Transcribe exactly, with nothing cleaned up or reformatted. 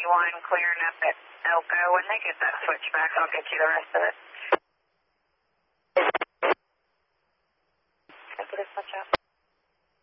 one clearing up at Elko. When they get that switch back, I'll get you the rest of it. Thank you, switch up.